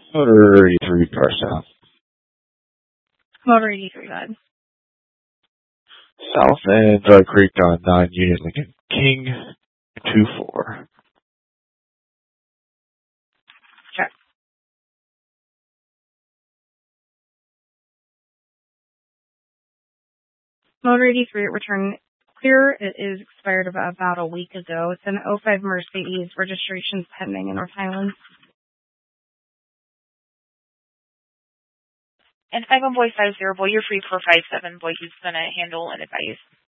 Motor 83 car south. Motor 83, bud. South and Drug Creek on 9 Unit Lincoln King 24. Check. Motor 83 return clear. It is expired about a week ago. It's an 05 Mercedes. Registration's pending in North Highlands. And 51 boy 50 boy, you're free for 57 boy, who's going to handle and advise.